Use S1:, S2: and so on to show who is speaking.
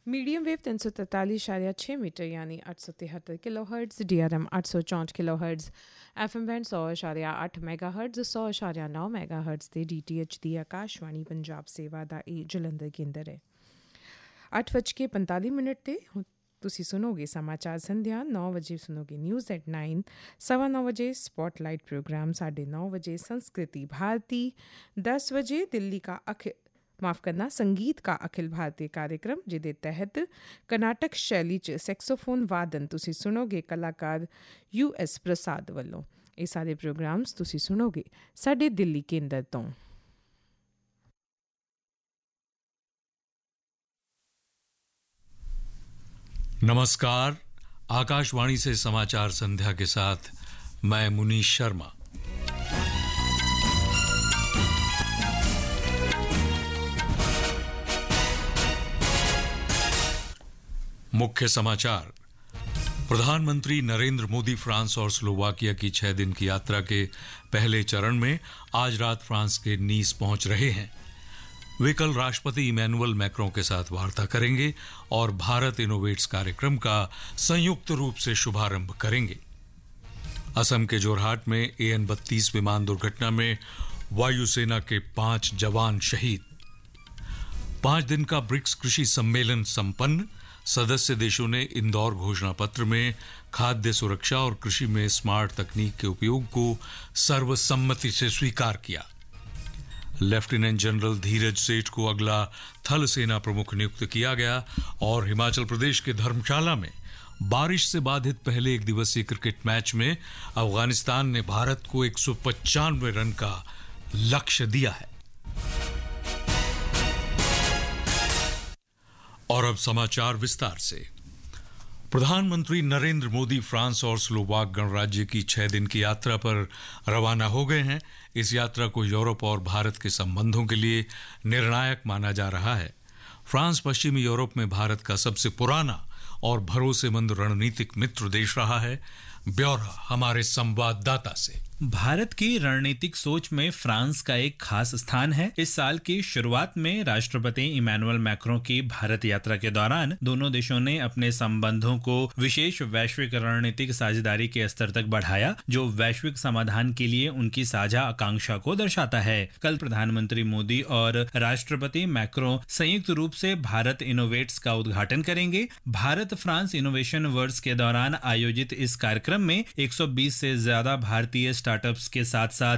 S1: Medium wave 343.6 metre यानी 873 kilohertz, DRM 864 kilohertz, FM band 100.8 ਮੈਗਾਹਰਟਜ਼ 100.9 ਮੈਗਾਹਰਟਜ਼ ਤੇ DTH ਦੀ ਆਕਾਸ਼ਵਾਣੀ ਪੰਜਾਬ ਸੇਵਾ ਦਾ ਇਹ ਜਲੰਧਰ ਕੇਂਦਰ ਹੈ। 8:45 ਤੇ ਤੁਸੀਂ ਸੁਣੋਗੇ समाचार संध्या। 9 बजे सुनोगे न्यूज़ एट 9, 9:15 बजे स्पॉटलाइट प्रोग्राम, 9:30 बजे संस्कृति भारती, 10 बजे दिल्ली का संगीत का अखिल भारतीय कार्यक्रम जिदे तहत कर्नाटक शैली च सैक्सोफोन वादन तुसी सुनोगे कलाकार US प्रसाद वालों। ये सारे प्रोग्राम्स तुसी सुनोगे साडे दिल्ली केंद्र तो।
S2: नमस्कार, आकाशवाणी से समाचार संध्या के साथ मैं मुनीश शर्मा। मुख्य समाचार। प्रधानमंत्री नरेंद्र मोदी फ्रांस और स्लोवाकिया की 6 दिन की यात्रा के पहले चरण में आज रात फ्रांस के नीस पहुंच रहे हैं। वे कल राष्ट्रपति इमैनुअल मैक्रों के साथ वार्ता करेंगे और भारत इनोवेट्स कार्यक्रम का संयुक्त रूप से शुभारंभ करेंगे। असम के जोरहाट में AN-32 विमान दुर्घटना में वायुसेना के 5 जवान शहीद। 5 दिन का ब्रिक्स कृषि सम्मेलन संपन्न। सदस्य देशों ने इंदौर घोषणा पत्र में खाद्य सुरक्षा और कृषि में स्मार्ट तकनीक के उपयोग को सर्वसम्मति से स्वीकार किया। लेफ्टिनेंट जनरल धीरज सेठ को अगला थल सेना प्रमुख नियुक्त किया गया और हिमाचल प्रदेश के धर्मशाला में बारिश से बाधित पहले एक दिवसीय क्रिकेट मैच में अफगानिस्तान ने भारत को 195 रन का लक्ष्य दिया है। और अब समाचार विस्तार से। प्रधानमंत्री नरेंद्र मोदी फ्रांस और स्लोवाक गणराज्य की 6 दिन की यात्रा पर रवाना हो गए हैं। इस यात्रा को यूरोप और भारत के संबंधों के लिए निर्णायक माना जा रहा है। फ्रांस पश्चिमी यूरोप में भारत का सबसे पुराना और भरोसेमंद रणनीतिक मित्र देश रहा है। ब्यौरा हमारे संवाददाता से।
S3: भारत की रणनीतिक सोच में फ्रांस का एक खास स्थान है। इस साल की शुरुआत में राष्ट्रपति इमैनुअल मैक्रों की भारत यात्रा के दौरान दोनों देशों ने अपने संबंधों को विशेष वैश्विक रणनीतिक साझेदारी के स्तर तक बढ़ाया, जो वैश्विक समाधान के लिए उनकी साझा आकांक्षा को दर्शाता है। कल प्रधानमंत्री मोदी और राष्ट्रपति मैक्रों संयुक्त रूप से भारत इनोवेट्स का उद्घाटन करेंगे। भारत फ्रांस इनोवेशन वर्ड्स के दौरान आयोजित इस कार्यक्रम में 120 से ज्यादा भारतीय स्टार्टअप्स के साथ साथ